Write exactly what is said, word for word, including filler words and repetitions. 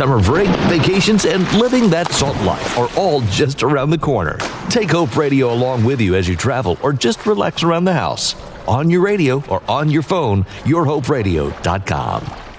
summer break, vacations, and living that salt life are all just around the corner. Take Hope Radio along with you as you travel or just relax around the house. On your radio or on your phone, your hope radio dot com.